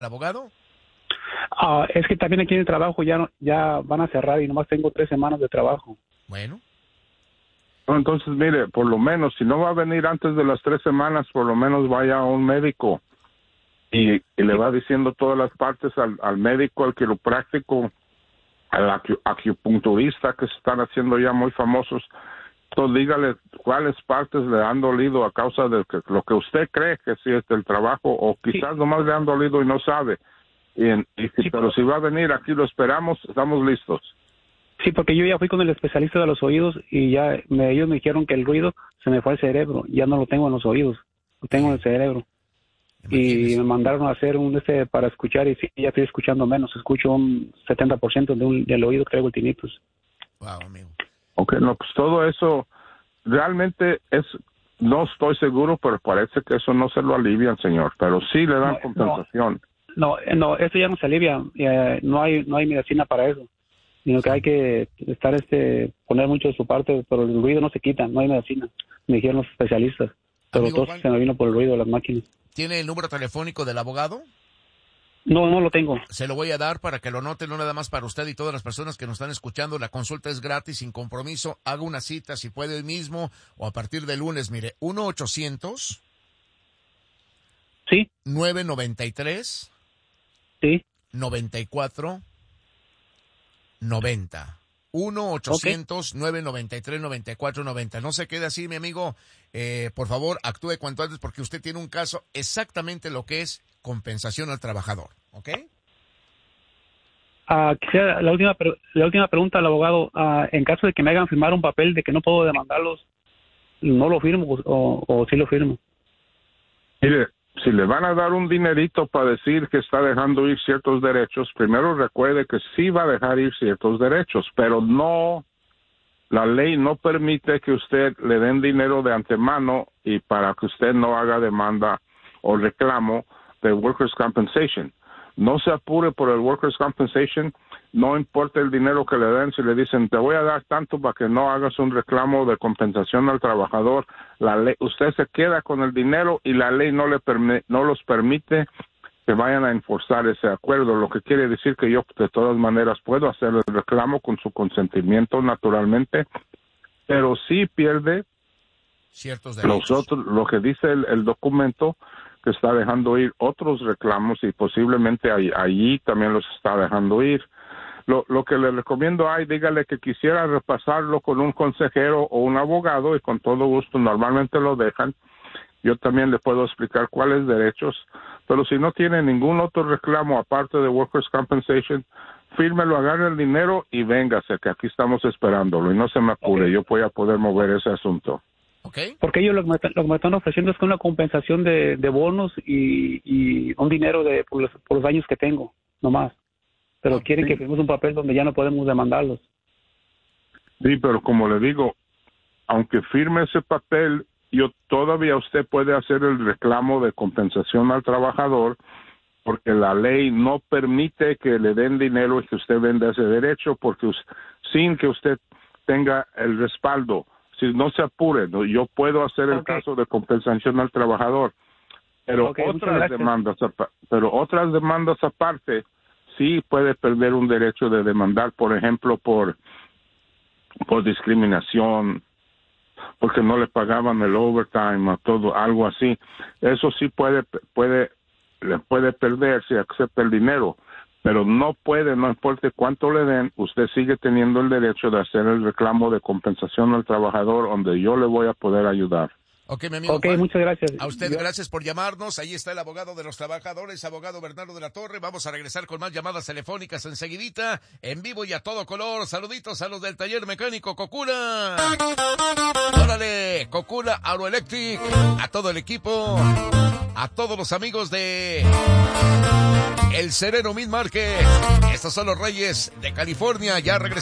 abogado? Es que también aquí en el trabajo ya van a cerrar y nomás tengo 3 semanas de trabajo. Bueno. Entonces, mire, por lo menos, si no va a venir antes de las 3 semanas, por lo menos vaya a un médico y le va diciendo todas las partes al médico, al quiropráctico, al acupunturista, que se están haciendo ya muy famosos. Entonces, dígale cuáles partes le han dolido a causa de lo que usted cree que sí es del trabajo, o quizás nomás le han dolido y no sabe. Pero si va a venir, aquí lo esperamos, estamos listos. Sí, porque yo ya fui con el especialista de los oídos y ellos me dijeron que el ruido se me fue al cerebro. Ya no lo tengo en los oídos, lo tengo en el cerebro. Y me mandaron a hacer un para escuchar y sí, ya estoy escuchando menos. Escucho un 70% del oído que traigo el tinnitus. Wow, amigo. Ok, no, pues todo eso realmente no estoy seguro, pero parece que eso no se lo alivian, señor. Pero sí le dan compensación. No, esto ya no se alivia. No hay medicina para eso. Sino que hay que estar poner mucho de su parte, pero el ruido no se quita, no hay medicina, me dijeron los especialistas, pero Amigo, todo se me vino por el ruido de las máquinas. ¿Tiene el número telefónico del abogado? No lo tengo. Se lo voy a dar para que lo note, no nada más para usted y todas las personas que nos están escuchando. La consulta es gratis, sin compromiso. Haga una cita si puede hoy mismo o a partir del lunes. Mire, 1-800 ¿Sí? 993 Sí. 94 90. 1-800-993-9490. No se quede así, mi amigo. Por favor, actúe cuanto antes porque usted tiene un caso exactamente lo que es compensación al trabajador. ¿Ok? Quisiera la última pregunta al abogado. En caso de que me hagan firmar un papel de que no puedo demandarlos, ¿no lo firmo o sí lo firmo? Mire, si le van a dar un dinerito para decir que está dejando ir ciertos derechos, primero recuerde que sí va a dejar ir ciertos derechos, pero no, la ley no permite que usted le den dinero de antemano y para que usted no haga demanda o reclamo de Workers' Compensation. No se apure por el Workers' Compensation, no importa el dinero que le den, si le dicen te voy a dar tanto para que no hagas un reclamo de compensación al trabajador, la ley, usted se queda con el dinero y la ley no los permite que vayan a enforzar ese acuerdo, lo que quiere decir que yo de todas maneras puedo hacer el reclamo con su consentimiento naturalmente, pero sí pierde ciertos derechos. Lo que dice el documento, que está dejando ir otros reclamos y posiblemente allí también los está dejando ir. Lo que le recomiendo, dígale que quisiera repasarlo con un consejero o un abogado y con todo gusto normalmente lo dejan. Yo también le puedo explicar cuáles derechos, pero si no tiene ningún otro reclamo aparte de Workers' Compensation, fírmelo, agarre el dinero y véngase, que aquí estamos esperándolo y no se me apure, Okay. Yo voy a poder mover ese asunto. Okay. Porque ellos lo que me están ofreciendo es que una compensación de bonos y un dinero por los daños que tengo, nomás. Pero quieren que firmemos un papel donde ya no podemos demandarlos. Sí, pero como le digo, aunque firme ese papel, todavía usted puede hacer el reclamo de compensación al trabajador porque la ley no permite que le den dinero y que usted venda ese derecho porque sin que usted tenga el respaldo. Si no se apure, yo puedo hacer el caso de compensación al trabajador, pero otras demandas aparte sí puede perder un derecho de demandar, por ejemplo, por discriminación, porque no le pagaban el overtime o todo, algo así. Eso sí puede perder si acepta el dinero, pero no importa cuánto le den, usted sigue teniendo el derecho de hacer el reclamo de compensación al trabajador donde yo le voy a poder ayudar. Ok, mi amigo. Juan, muchas gracias. A usted, gracias por llamarnos. Ahí está el abogado de los trabajadores, abogado Bernardo de la Torre. Vamos a regresar con más llamadas telefónicas enseguidita, en vivo y a todo color. Saluditos a los del taller mecánico Cocula. Órale, Cocula Aeroelectric, a todo el equipo, a todos los amigos de El Sereno Meat Market. Estos son los Reyes de California. Ya regresamos.